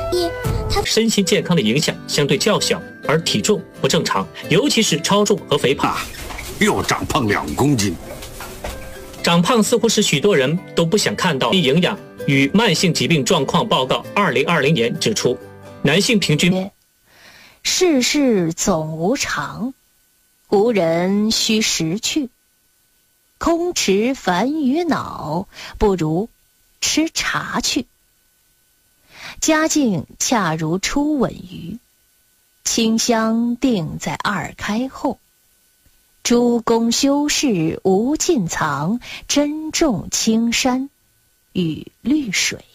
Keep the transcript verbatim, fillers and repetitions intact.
一，他身心健康的影响相对较小，而体重不正常，尤其是超重和肥胖。 啊，又长胖两公斤。 长胖似乎是许多人都不想看到。营养与慢性疾病状况报告二零二零年指出，男性平均世事总无常，无人须识趣。空持烦于脑，不如吃茶去。家境恰如初吻鱼，清香定在二开后。诸公修饰无尽藏，珍重青山与绿水。